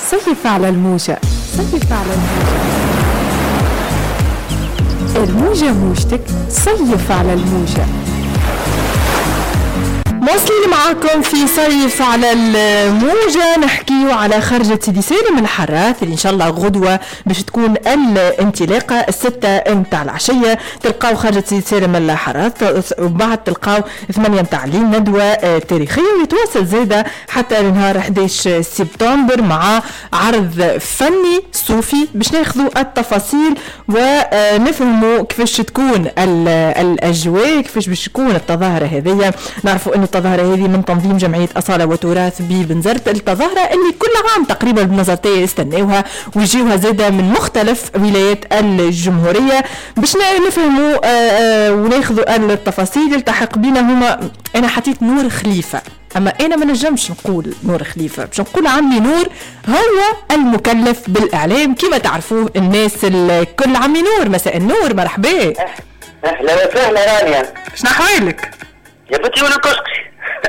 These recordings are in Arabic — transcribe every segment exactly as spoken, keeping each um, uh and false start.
صيف على الموجة، صيف على الموجة، الموجة موجتك، صيف على الموجة. مواصلين معاكم في صيف على الموجة، نحكيو على خرجة سيدي سالم الحراث اللي إن شاء الله غدوة باش تكون الانطلاقة الستة متاع العشية. تلقاو خرجة سيدي سالم الحراث وبعد تلقاو ثمانية متاع الليل ندوة تاريخية، ويتواصل زايدة حتى نهار أحد عشر سبتمبر مع عرض فني صوفي باش ناخذوا التفاصيل ونفهموا كيفاش تكون الأجواء، كيفاش باش تكون التظاهرة هذه. نعرفوا أن التظاهرة هذه من تنظيم جمعية أصالة وتراث ببنزرت، التظاهرة اللي كل عام تقريبا بنظرتي يستناوها ويجيوها زادة من مختلف ولايات الجمهورية باش نفهموا وناخذوا التفاصيل. التحق بينا هما أنا حطيت نور خليفة، أما أنا ما نجمش نقول نور خليفة، باش نقول عمي نور هو المكلف بالإعلام كما تعرفوه الناس الكل. عمي نور مساء النور، مرحبا. أهلا وسهلا رانيا، شنو أحوالك؟ يا بنتي وانا كشكي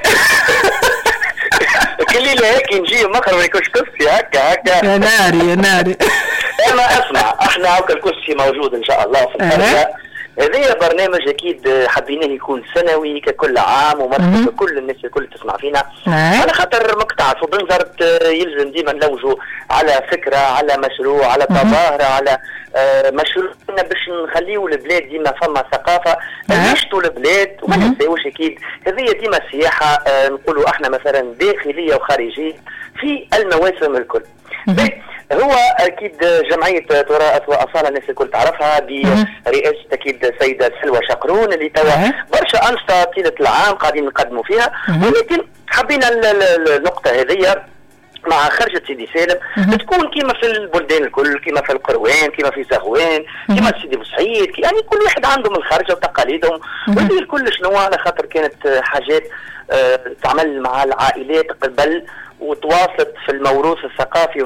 كل ليله هيك نجي مخر من كشكي هكا هكا يا ناري يا ناري. اما اسمع، احنا هكا الكرسي موجود ان شاء الله في الحلقه هذا. برنامج اكيد حابينه يكون سنوي ككل عام ومرحبا بكل الناس الكل تسمع فينا. على خاطر مقطع في بنزرت يلزم ديما نلوجوا على فكره، على مشروع، على تظاهره، على مشروع باش نخليو البلاد ديما فما ثقافه نشتوا البلاد وما ننساوش اكيد هذه ديما سياحه. نقولوا احنا مثلا داخليه وخارجيه في المواسم الكل. هو اكيد جمعيه تراث واصاله الناس الكل تعرفها برئاسه اكيد سيده سلوى شقرون اللي توا برشا انشطه طيله العام قاعدين نقدموا فيها، ولكن حبينا النقطه هذه مع خرجة سيدي سالم تكون كيما في البلدان الكل، كيما في القروان، كيما في زغوان، كيما في سيدي بوسعيد، يعني كل واحد عندهم الخرجة وتقاليدهم واللي الكل شنو. على خاطر كانت حاجات آه تعمل مع العائلات قبل وتواصلت في الموروث الثقافي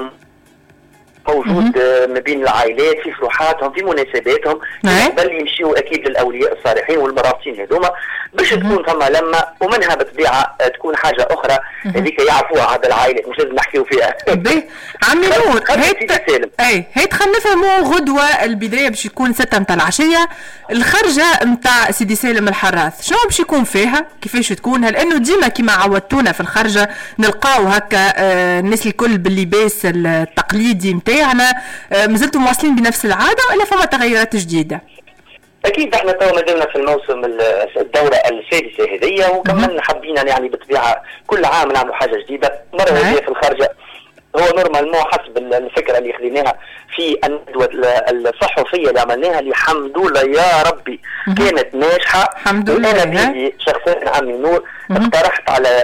موجود ما بين العائلات في فروحاتهم في مناسباتهم، بل يمشيوا اكيد للاولياء الصالحين والمرابطين هذوما باش تكون فما لما ومنها بطبيعه تكون حاجه اخرى هذيك يعرفوها هذا العائلات مش لازم نحكيو فيها. عمي نور هيت اي هيت خلينا نفهموا غدوه البدايه باش يكون ستة متاع العشيه الخرجه متاع سيدي سالم الحراث، شنو باش يكون فيها؟ كيفاش تكون؟ لانه ديما كما عودتونا في الخرجه نلقاو هكا آه الناس الكل باللباس التقليدي متاع يعني مازلتوا مواصلين بنفس العاده ولا فما تغيرات جديده؟ اكيد احنا تو مازلنا في الموسم الدوره السادسه هذه وكمان حابين يعني بطبيعه كل عام نعملوا حاجه جديده. مره هذه في الخارجه هو نورمالمون حسب الفكره اللي خذيناها في الندوه الصحفيه اللي عملناها اللي الحمد لله يا ربي كانت ناجحه الحمد لله. انا شخصيا عمي نور اقترحت على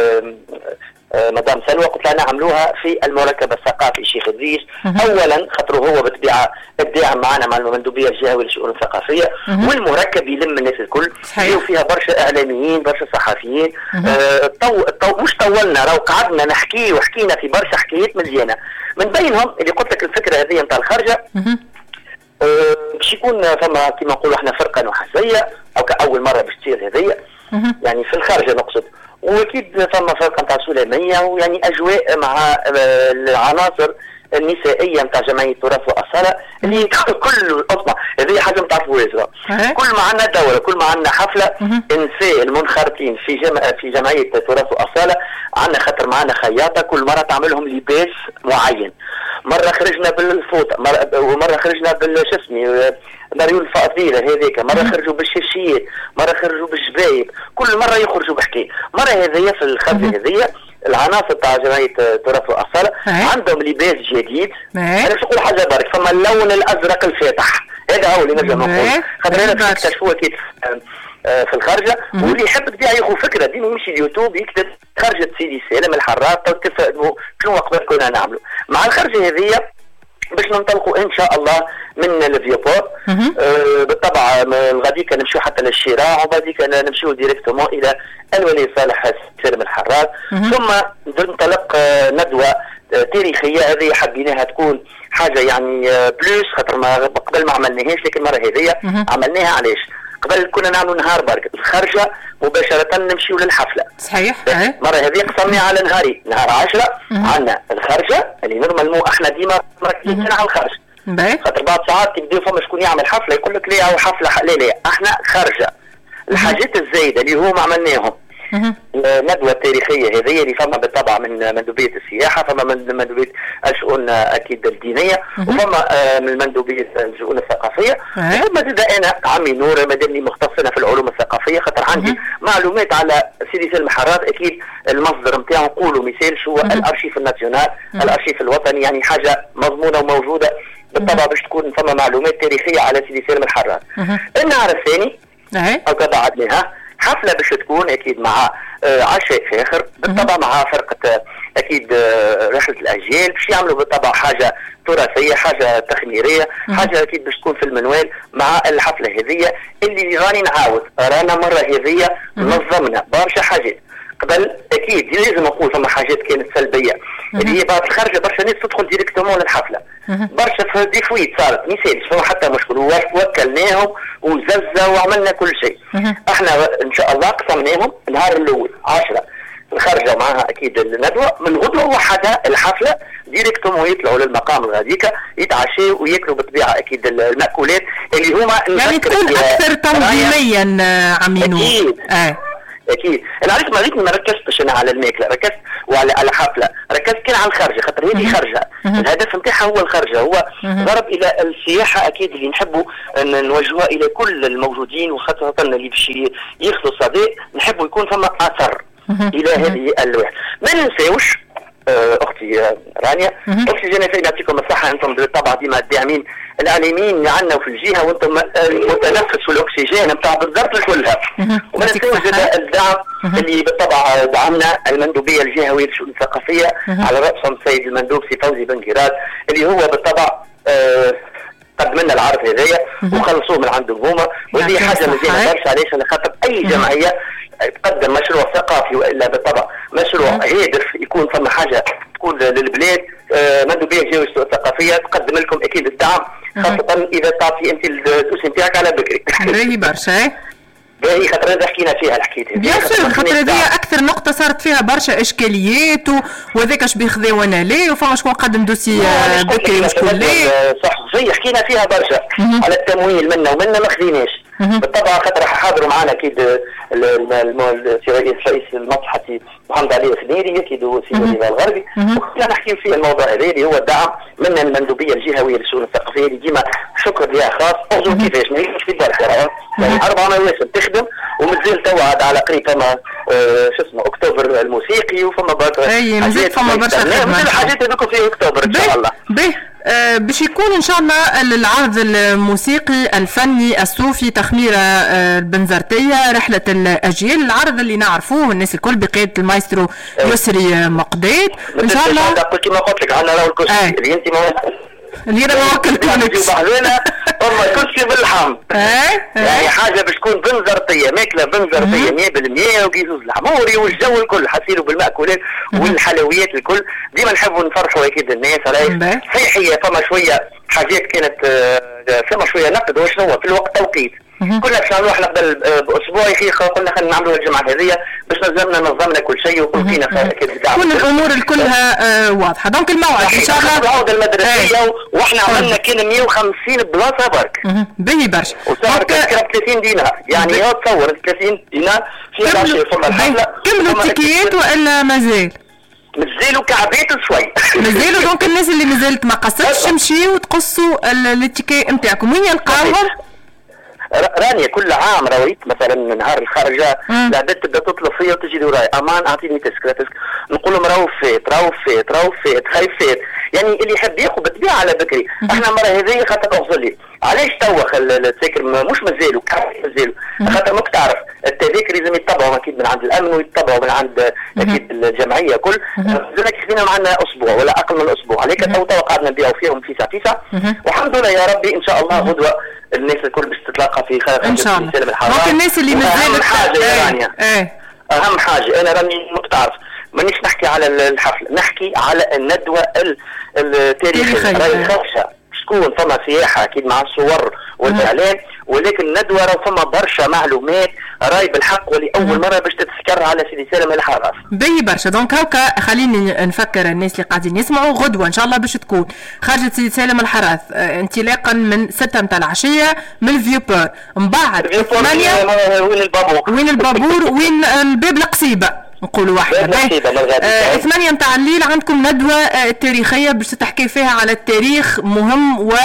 مدام سلوى قلت لها نعملوها في المركب الثقافي شيخ الدريس. اولا خاطر هو بالطبيعه الداعم معنا مع المندوبيه الجهويه للشؤون الثقافيه والمركب يلم الناس الكل وفيها برشا اعلاميين برشا صحفيين. آه طو... طو... مش طولنا راهو قعدنا نحكي وحكينا في برشا حكايات مزيانه من بينهم اللي قلت لك الفكره هذه نتاع الخارجه آه باش يكون فما كما نقولوا احنا فرقه نحاسيه او كاول مره باش تصير هذه يعني في الخارجه نقصد، واكيد ثم فرقه نتاع سليميه ويعني اجواء مع العناصر النسائيه نتاع جمعيه تراث واصاله اللي كل اصلا هذه حاجه ما تعرفوهاش. كل ما عندنا دوره كل ما عندنا حفله نساء المنخرطين في جمع في جمعيه تراث واصاله عندنا خاطر معنا خياطه كل مره تعمل لهم لباس معين. مره خرجنا بالفوطه مره ومره خرجنا بالشو اسمه مريول الفاضيله هذيك، مره خرجوا بالشاشيات، مره خرجوا بالجبايب، كل مره يخرجوا بحكايه. مره هذه في الخرجه هذه العناصر تاع جمعيه تراث واصاله عندهم لباس جديد. انا باش نقول حاجه برك فما اللون الازرق الفاتح هذا هو اللي نجم نقول خاطر انا اكتشفوه اكيد في الخارجه واللي يحب كدا ياخذ فكره ديما يمشي اليوتيوب يكتب خرجه سيدي سالم الحراث كيف شنو قبل كنا نعملوا مع الخرجه هذه باش ننطلقوا ان شاء الله من الفيوبور. آه بالطبع غاديك نمشيو حتى للشراع وبعديك نمشيو ديريكتومون الى الولي صالح سالم الحراث ثم ننطلق آه ندوه آه تاريخيه. هذه حبيناها تكون حاجه يعني آه بلوس خاطر ما قبل ما عملناهاش لكن مره هذه عملناها علاش قبل كنا نعملوا نهار برك الخرجه مباشره نمشيو للحفله. صحيح. المره هذه قسمنا على نهارين، نهار عشرة عندنا الخرجه اللي نورمالمون احنا ديما مركزين على الخرج. خاطر بعض ساعات تبداو فما شكون يعمل حفله يقول لك لا هو حفله لا لا احنا خرجه. الحاجات الزايده اللي هما عملناهم الندوه التاريخيه هذه اللي فما بالطبع من مندوبيه السياحه، فما من مندوبيه الشؤون اكيد الدينيه، وفما من مندوبيه الشؤون الثقافيه، ثم زاد انا عمي نور مادامني مختصنا في العلوم الثقافيه خاطر عندي معلومات على سيدي سالم حرات. اكيد المصدر نتاعو نقولوا مثال شو الارشيف الناسيونال، الارشيف الوطني، يعني حاجه مضمونه وموجوده بالطبع باش تكون فما معلومات تاريخيه على سيدي سالم الحرات. النهار الثاني هكا بعدناها حفله باش تكون اكيد مع آه عشاء فاخر بالطبع مع فرقه آه اكيد آه رحله الاجيال باش يعملوا بالطبع حاجه تراثيه، حاجه تخميريه، حاجه اكيد باش تكون في المنوال مع الحفله هذه اللي راني نعاود رانا مره هذه نظمنا برشا حاجات. قبل اكيد لازم نقول فما حاجات كانت سلبيه اللي هي بعد الخرجه برشا ناس تدخل ديريكتومون للحفله، برشا في ديفويت صارت مثال فما حتى مشكل، وكلناهم وززه وعملنا كل شيء. احنا ان شاء الله قسمناهم النهار الاول عشرة الخرجه معها اكيد الندوه، من غدوه وحدها الحفله ديريكتومون يطلعوا للمقام هذيك يتعشوا وياكلوا بالطبيعه اكيد المأكولات اللي هما يعني تكون اكثر تنظيميا عمينو. اكيد آه. اكيد انا عرفت ما ريتني ما ركزتش انا على الماكله، ركزت وعلى على حفله، ركزت كان على الخرجه خاطر هذه خرجه الهدف نتاعها هو الخرجه، هو ضرب الى السياحه اكيد اللي نحبوا نوجهوها الى كل الموجودين وخاصه اللي باش ياخذوا الصديق نحبوا يكون فما اثر الى هذه الواحد. ما ننساوش اختي رانيا، اختي جنافي يعطيكم الصحه انتم بالطبع ديما الداعمين الاعلاميين اللي عندنا في الجهه وانتم المتنفس والاكسجين نتاع بالضبط كلها. وما ننساوش الدعم اللي بالطبع دعمنا المندوبيه الجهويه للشؤون الثقافيه على راسهم السيد المندوب سي فوزي بن كراز اللي هو بالطبع آه قدم لنا العرض هذايا وخلصوه من عندهم هما، وهذه حاجه مزيانه برشا. علاش؟ على خاطر اي جمعيه تقدم مشروع ثقافي والا بالطبع مشروع هادف يكون فما حاجه تكون للبلاد، آه مندوبيه الجهويه الثقافيه تقدم لكم اكيد الدعم، خاصه اذا تعطي انت الدوسي نتاعك على بكري. باهي برشا. باهي خاطر هذا حكينا فيها الحكايه هذه. بيان سور خاطر هذه اكثر نقطه صارت فيها برشا اشكاليات وهذاك اش بيخذاونا ليه وفما شكون قدم دوسي بكري وشكون ليه. صح زي حكينا فيها برشا على التمويل منا ومنا ما خذيناش بالطبع خاطر حاضروا معنا اكيد الرئيس المصلحه محمد علي الخديري اكيد وسيدي النيفال الغربي، وكنا نحكي في الموضوع هذا اللي هو الدعم من المندوبيه الجهويه للشؤون الثقافيه اللي ديما شكر لها خاص. انظروا كيفاش ماهيش في برشا يعني اربع مواسم تخدم ومازال توعد على قريب فما آه شو اسمه اكتوبر الموسيقي وفما برشا اي مازال فما برشا الحاجات هذوك في اكتوبر ان شاء الله. به آه باش يكون ان شاء الله العرض الموسيقي الفني الصوفي تخميره آه البنزرتيه رحله الاجيال، العرض اللي نعرفوه الناس الكل بقياده المايسترو يسري مقداد ان شاء الله. قلت ما قلت لك عندنا راهو الكرسي اللي انت ما اللي انا وكلتونكش بعضنا اما كرسي بالحمد يعني حاجه باش تكون بنزرتيه ماكله بنزرتيه مية بالمية وكيزوز العموري والجو الكل حسيلوا بالمأكولات والحلويات الكل. ديما نحبوا نفرحوا اكيد الناس على صحيح هي فما شويه حاجات كانت فما شويه نقد وشنو في الوقت توقيت كنا باش نروح قبل باسبوع يا اخي قلنا خلينا نعملوا الجمعه هذه باش نزلنا نظمنا كل شيء وكلنا كل الامور كلها واضحه. دونك الموعد ان شاء الله العوده المدرسيه واحنا عملنا كان مية وخمسين بلاصه برك باهي برشا وسعر تذكره ثلاثين دينار يعني هو تصور ثلاثين دينار في العشاء فما الحفله. كملوا التيكيات والا مازال؟ مازالوا كعبات شوي مازالوا. دونك الناس اللي مازالت ما قصتش تمشيوا وتقصوا التيكي نتاعكم وين يلقاوهم؟ رانيا كل عام رويت مثلا نهار الخارجه العباد تبدا تطلب فيا وتجي لي وراي امان اعطيني تذكره تذكره نقول لهم راهو فات راهو فات راهو فات خايف فات يعني اللي يحب ياخذ بالطبيعه على بكري. احنا المره هذه خاطر اغزر لي علاش توخ التذاكر مش مازالوا مازالوا خاطر ماك تعرف التذاكر لازم يتبعوا اكيد من عند الامن ويتبعوا من عند اكيد الجمعيه كل زلك خذينا معنا اسبوع ولا اقل من اسبوع عليك تو تو قعدنا نبيعوا فيهم في ساعه تسعة والحمد لله يا ربي ان شاء الله غدوه الناس الكل باش تتلاقى في خير ان شاء الله. ممكن الناس اللي مازالت اهم حاجه يا رانيا ايه اهم حاجه انا راني متعرف مانيش نحكي على الحفله نحكي على الندوه التاريخيه راهي خرجه باش شكون فما سياحه اكيد مع الصور والاعلام، ولكن ندوه راه فما برشا معلومات راي بالحق واللي اول مره باش تتذكر على سيدي سالم الحراث. باهي برشا. دونك هاكا خليني نفكر الناس اللي قاعدين يسمعوا، غدوه ان شاء الله باش تكون خرجت سيدي سالم الحراث انطلاقا من ستة متاع العشيه من الفيو بور، من بعد ثمانية وين البابور وين البابور وين الباب القصيبه نقولوا واحدة. آه، ثمانية متاع الليل عندكم ندوة آه، تاريخية باش تحكي فيها على التاريخ مهم و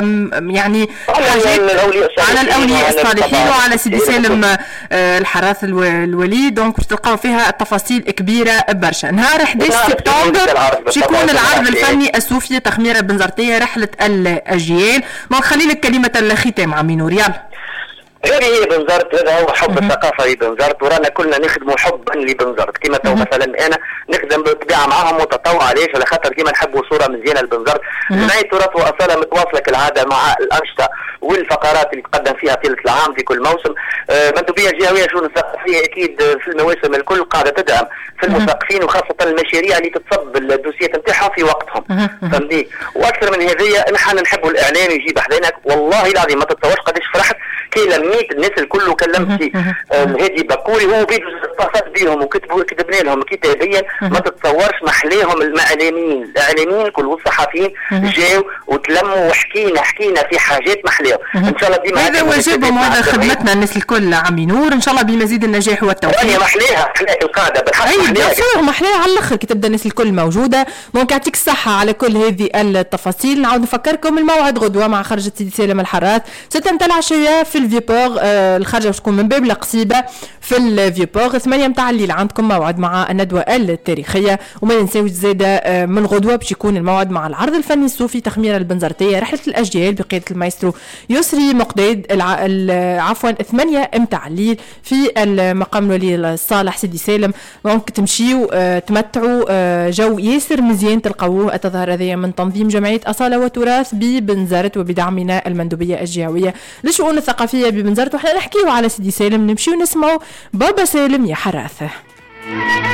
يعني حاجات على الأولياء الصالحين وعلى سيدي سالم آه، الحراث الولي. دونك باش تلقاو فيها التفاصيل كبيرة برشا. نهار أحد عشر سبتمبر باش يكون العرض الفني الصوفي تخميرة بنزرتية رحلة الأجيال. دونك خلي لك كلمة الختام عمي نور يلا. هذه هي بنزرت، هذا هو حب الثقافه لبنزرت، ورانا كلنا نخدموا حبا لبنزرت. كما تو مثلا انا نخدم بالطبيعه معاهم متطوع، علاش؟ على خاطر كما نحبوا صوره مزيانه لبنزرت. جمعيه تراث واصاله متواصله كالعاده مع الانشطه والفقرات اللي تقدم فيها طيله العام في كل موسم. آه مندوبيه جهويه شؤون الثقافيه اكيد في المواسم الكل قاعده تدعم في المثقفين، وخاصه المشاريع اللي تتصب الدوسيات نتاعها في وقتهم. فهمتي؟ واكثر من هذه نحن نحبوا الاعلام يجيب حدينا. والله العظيم ما تتصورش قداش فرحت كي لميت الناس الكل وكلمت في هادي بكوري، هو بيدو اتصلت بيهم وكتبوا كتبنا لهم كتابيا. ما تتصورش محليهم الاعلاميين الاعلاميين كل والصحفيين جاوا وتلموا وحكينا حكينا في حاجات محليهم. ان شاء الله ديما هذا واجبهم وهذا خدمتنا الناس الكل عمي نور. ان شاء الله بمزيد النجاح والتوفيق. هي محليها محليها القاعده بالحق محليها محليها على الاخر كي تبدا الناس الكل موجوده. دونك يعطيك الصحه على كل هذه التفاصيل. نعاود نفكركم الموعد غدوه مع خرجة سيدي سالم الحراث ستة متاع العشيه في الفيو بور. آه الخرجه باش تكون من باب القصيبه في الفيو بور. ثمانية متاع الليل عندكم موعد مع الندوه التاريخيه. وما ننساوش زاده آه من غدوه باش يكون الموعد مع العرض الفني الصوفي تخميره البنزرتيه رحله الاجيال بقياده المايسترو يسري مقداد. الع... عفوا ثمانية متاع الليل في المقام الولي الصالح سيدي سالم. دونك تمشيو آه تمتعوا آه جو ياسر مزيان تلقاوه. التظاهره هذه من تنظيم جمعيه اصاله وتراث ببنزرت وبدعمنا المندوبيه الجهويه للشؤون الثقافيه ببنزرت. وحنا نحكيو على سيدي سالم نمشيو نسمعوا بابا سالم يا حراثه.